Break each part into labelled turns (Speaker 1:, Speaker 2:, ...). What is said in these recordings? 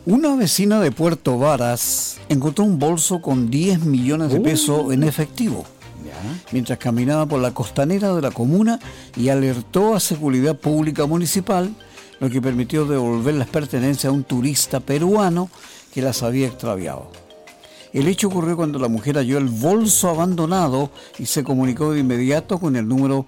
Speaker 1: Una vecina de Puerto Varas encontró un bolso con 10 millones de pesos en efectivo mientras caminaba por la costanera de la comuna y alertó a Seguridad Pública Municipal, lo que permitió devolver las pertenencias a un turista peruano que las había extraviado. El hecho ocurrió cuando la mujer halló el bolso abandonado y se comunicó de inmediato con el número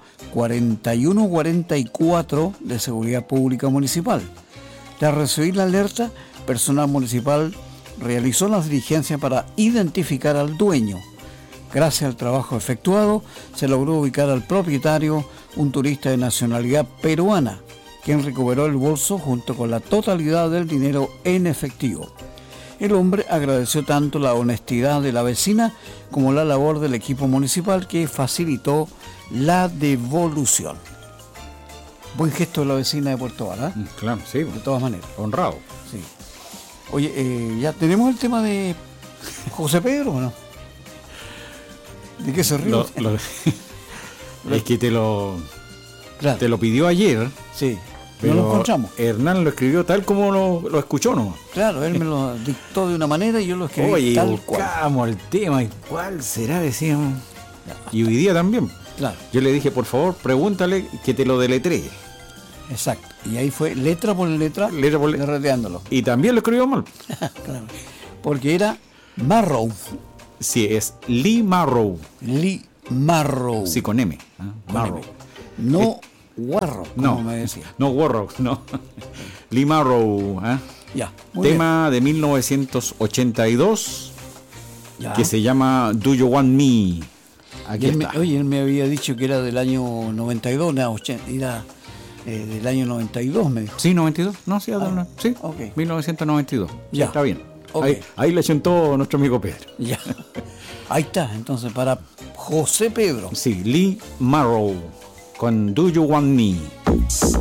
Speaker 1: 4144 de Seguridad Pública Municipal. Tras recibir la alerta, personal municipal realizó las diligencias para identificar al dueño. Gracias al trabajo efectuado, se logró ubicar al propietario, un turista de nacionalidad peruana, quien recuperó el bolso junto con la totalidad del dinero en efectivo. El hombre agradeció tanto la honestidad de la vecina como la labor del equipo municipal que facilitó la devolución. Buen gesto de la vecina de Puerto Varas.
Speaker 2: Claro, sí.
Speaker 1: De todas maneras.
Speaker 2: Honrado.
Speaker 1: Sí. Oye, ¿ya tenemos el tema de José Pedro o no? ¿De qué se ríe?
Speaker 2: Es que te lo pidió ayer.
Speaker 1: Sí,
Speaker 2: pero
Speaker 1: no lo encontramos.
Speaker 2: Hernán lo escribió tal como lo escuchó, ¿no?
Speaker 1: Claro, él me lo dictó de una manera y yo lo escribí.
Speaker 2: Oye,
Speaker 1: tal
Speaker 2: buscamos
Speaker 1: cual.
Speaker 2: el tema y cuál será, decíamos. Y hoy día también.
Speaker 1: Claro.
Speaker 2: Yo le dije, por favor, pregúntale que te lo deletree.
Speaker 1: Exacto. Y ahí fue letra por letra derreteándolo.
Speaker 2: Y también lo escribió mal.
Speaker 1: Claro. Porque era Marrow.
Speaker 2: Sí, es Lee Marrow.
Speaker 1: Lee Marrow.
Speaker 2: Sí, con M.
Speaker 1: Marrow. No Warrow, como me decía.
Speaker 2: No Warrow, no. Lee Marrow.
Speaker 1: Ya.
Speaker 2: Tema de 1982
Speaker 1: ya.
Speaker 2: Que se llama Do You Want Me. Aquí está.
Speaker 1: Él me había dicho que era del año 92, era del año 92.
Speaker 2: Sí, 92. No, sí, sí.
Speaker 1: Okay.
Speaker 2: 1992.
Speaker 1: Ya.
Speaker 2: Está bien.
Speaker 1: Okay.
Speaker 2: Ahí le sentó nuestro amigo Pedro.
Speaker 1: Ya. Ahí está, entonces, para José Pedro.
Speaker 2: Sí, Lee Marrow con Do You Want Me.